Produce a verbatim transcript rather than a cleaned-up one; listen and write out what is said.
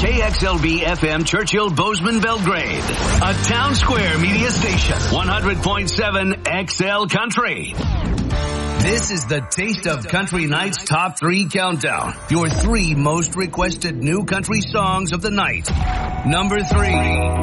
K X L B F M Churchill Bozeman Belgrade, a Town Square media station, one hundred point seven X L Country. This is the Taste of Country Night's Top three Countdown. Your three most requested new country songs of the night. Number three.